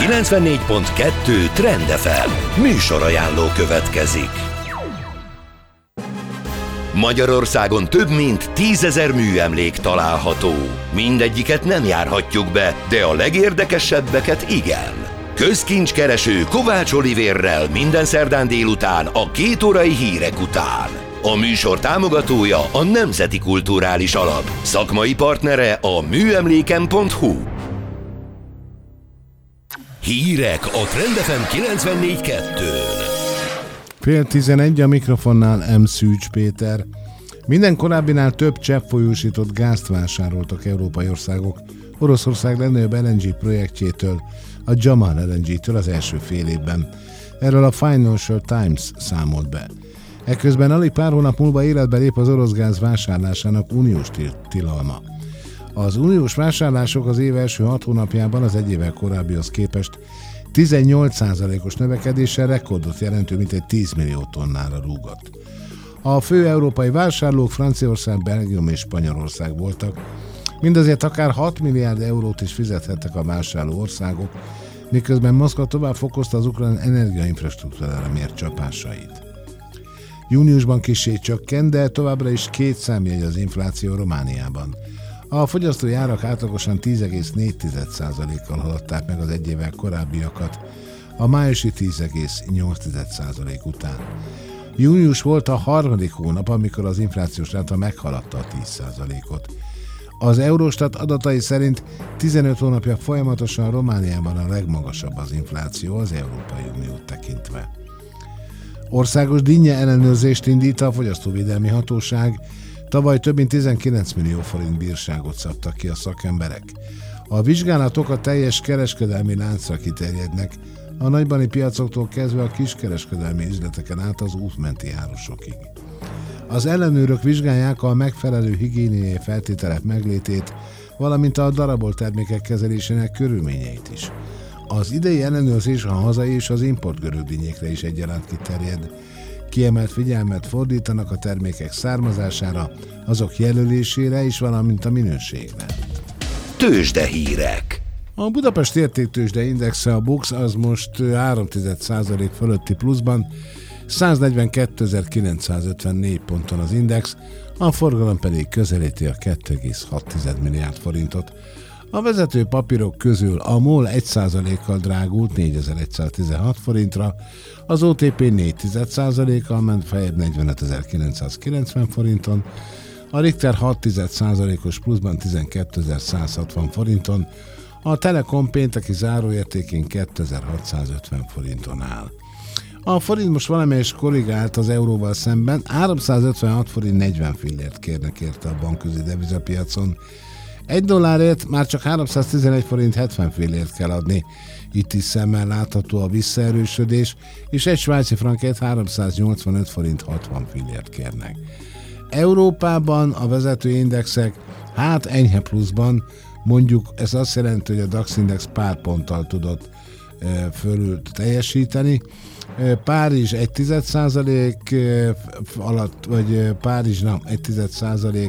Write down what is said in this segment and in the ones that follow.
94.2 Trend FM műsorajánló következik. Magyarországon több mint 10 000 műemlék található. Mindegyiket nem járhatjuk be, de a legérdekesebbeket igen. Közkincskereső Kovács Olivérrel minden szerdán délután a 2 órai hírek után. A műsor támogatója a Nemzeti Kulturális Alap, szakmai partnere a műemléken.hu. Hírek a Trend FM 94.2-n. 10:11 a mikrofonnál M. Szűcs Péter. Minden korábbinál több cseppfolyósított gázt vásároltak európai országok Oroszország legnagyobb LNG projektjétől, a Jamal LNG-től az első fél évben. Erről a Financial Times számolt be. Ekközben alig pár hónap múlva életbe lép az orosz gáz vásárlásának uniós tilalma. Az uniós vásárlások az év első 6 hónapjában az egy évvel korábbihoz képest 18%-os növekedéssel rekordot jelentő mintegy 10 millió tonnára rúgott. A fő európai vásárlók Franciaország, Belgium és Spanyolország voltak, mindazért akár 6 milliárd eurót is fizethettek a vásárló országok, miközben Moszkva tovább fokozta az ukrán energiainfrastruktúrára mért csapásait. Júniusban kissé csökkent, de továbbra is 2 számjegy az infláció Romániában. A fogyasztói árak átlagosan 10,4%-kal haladták meg az egy évvel korábbiakat, a májusi 10,8% után. Június volt a harmadik hónap, amikor az inflációs ráta meghaladta a 10%-ot. Az Eurostat adatai szerint 15 hónapja folyamatosan Romániában a legmagasabb az infláció az Európai Uniót tekintve. Országos dinnye ellenőrzést indít a Fogyasztóvédelmi Hatóság, tavaly több mint 19 millió forint bírságot szabtak ki a szakemberek. A vizsgálatok a teljes kereskedelmi láncra kiterjednek, a nagybani piacoktól kezdve a kiskereskedelmi üzleteken át az útmenti árusokig. Az ellenőrök vizsgálják a megfelelő higiéniai feltételek meglétét, valamint a darabolt termékek kezelésének körülményeit is. Az idei ellenőrzés a hazai és az importgörögdínyékre is egyaránt kiterjed. Kiemelt figyelmet fordítanak a termékek származására, azok jelölésére is, valamint a minőségre. Tőzsdehírek. A Budapest Értéktőzsde Indexe, a BUX, az most 0,3% fölötti pluszban, 142.954 ponton az index, a forgalom pedig közelíti a 2,6 milliárd forintot. A vezető papírok közül a MOL 1%-kal drágult 4116 forintra, az OTP 4%-kal ment feljebb 45.990 forinton, a Richter 6%-os pluszban 12.160 forinton, a Telekom pénteki záróértékén 2650 forinton áll. A forint most valamelyest korrigált az euróval szemben, 356 forint 40 fillért kérnek érte a bankközi devizapiacon. $1 már csak 311 forint 70 fillért kell adni, itt is szemmel látható a visszaerősödés, és egy svájci frankért 385 forint 60 fillért kérnek. Európában a vezető indexek enyhe pluszban, mondjuk ez azt jelenti, hogy a DAX index pár ponttal tudott fölül teljesíteni. Párizs 1% alatt, vagy Párizs 1%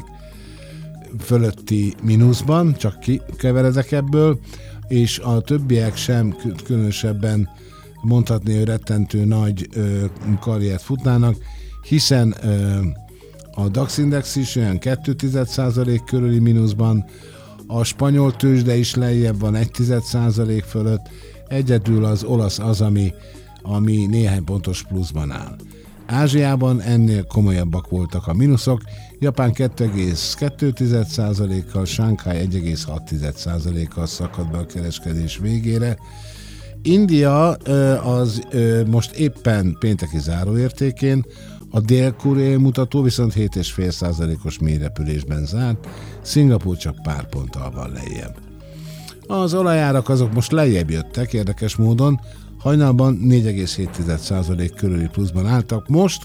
fölötti mínuszban, csak kikeveredek ebből, és a többiek sem különösebben mondhatni, hogy rettentő nagy karriert futnának, hiszen a DAX index is olyan 2% körüli mínuszban, a spanyol tőzsde is lejjebb van 1% fölött, egyedül az olasz az, ami néhány pontos pluszban áll. Ázsiában ennél komolyabbak voltak a mínuszok, Japán 2,2%-kal, Shanghai 1,6%-kal szakadt be a kereskedés végére. India az most éppen pénteki záróértékén, a dél-koreai mutató viszont 7,5%-os mélyrepülésben zárt, Szingapúr csak pár ponttal van lejjebb. Az olajárak azok most lejjebb jöttek érdekes módon, hajnalban 4,7% körüli pluszban álltak, most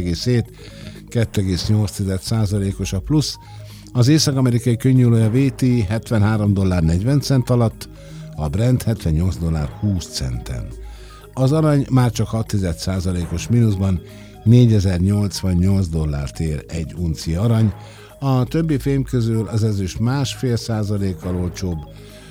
2,8%-os a plusz. Az észak-amerikai könnyűolaj VT $73.40 alatt, a Brent $78.20. Az arany már csak 6,1%-os mínuszban, $4088 ér egy unci arany. A többi fém közül az ezüst 1,5%-kal olcsóbb,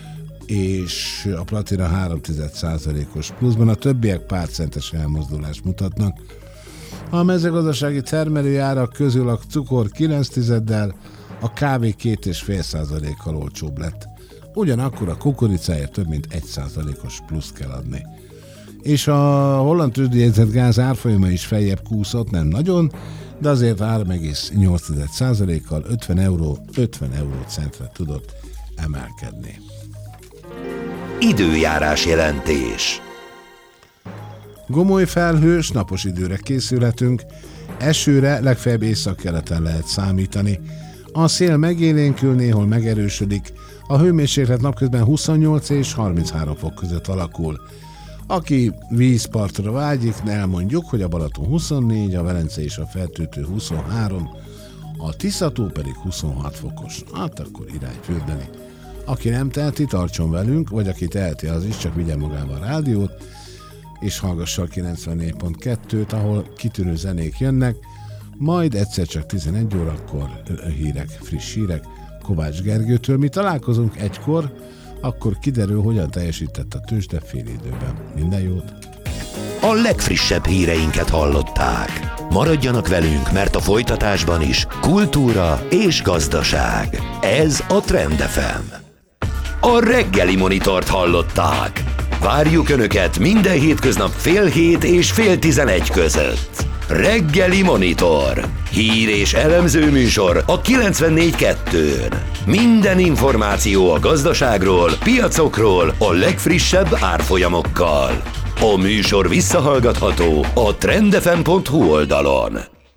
és a platina 0,3%-os pluszban, a többiek pár centes elmozdulást mutatnak. A mezőgazdasági termelőjárak közül a cukor 9,1-del, a kávé 2,5%-kal olcsóbb lett. Ugyanakkor a kukoricáért több mint 1%-os plusz kell adni. És a holland tőzsdejegyzett gáz árfolyama is feljebb kúszott, nem nagyon, de azért 3,8%-kal 50 eurócentre tudott emelkedni. Időjárás jelentés. Gomoly felhős, napos időre készülhetünk, esőre legfeljebb északkeleten lehet számítani. A szél megélénkül, néhol megerősödik, a hőmérséklet napközben 28 és 33 fok között alakul. Aki vízpartra vágyik, elmondjuk, hogy a Balaton 24, a Velence és a Fertőtő 23, a Tisza-tó pedig 26 fokos. Hát akkor irány fürdeni. Aki nem teheti, tartson velünk, vagy aki teheti, az is, csak vigye magával a rádiót, és hallgassa a 94.2-t, ahol kitűnő zenék jönnek, majd egyszer csak 11 órakor friss hírek Kovács Gergőtől. Mi találkozunk egykor, akkor kiderül, hogyan teljesített a tőzsde fél időben. Minden jót! A legfrissebb híreinket hallották. Maradjanak velünk, mert a folytatásban is kultúra és gazdaság. Ez a Trend FM. A reggeli monitort hallották. Várjuk Önöket minden hétköznap 7:30 és 10:30 között. Reggeli Monitor. Hír és elemző műsor a 94.2-n. Minden információ a gazdaságról, piacokról, a legfrissebb árfolyamokkal. A műsor visszahallgatható a trendfm.hu oldalon.